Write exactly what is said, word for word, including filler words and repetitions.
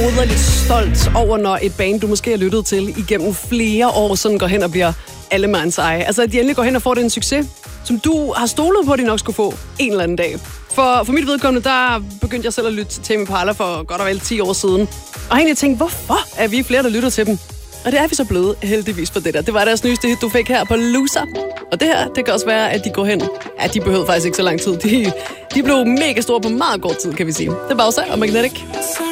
moderligt stolt over, når et band, du måske har lyttet til igennem flere år, sådan går hen og bliver allemands eje. Altså, at de endelig går hen og får den succes, som du har stolet på, at de nok skulle få en eller anden dag. For, for mit vedkommende, der begyndte jeg selv at lytte til Tame Impala for godt og vel ti år siden. Og jeg har egentlig tænkt, hvorfor er vi flere, der lytter til dem? Og det er vi så blevet, heldigvis for det der. Det var deres nyeste hit, du fik her på Loser. Og det her, det kan også være, at de går hen. Ja, de behøvede faktisk ikke så lang tid. De, de blev mega store på meget kort tid, kan vi sige. Det var også og Magnetic.